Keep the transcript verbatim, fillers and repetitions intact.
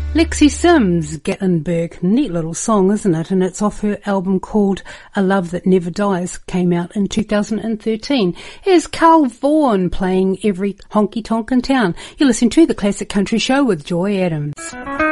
Lexi Sims, Gatlinburg, neat little song, isn't it? And it's off her album called A Love That Never Dies, came out in two thousand thirteen. Here's Carl Vaughan playing every honky tonk in town. You're listening to The Classic Country Show with Joy Adams.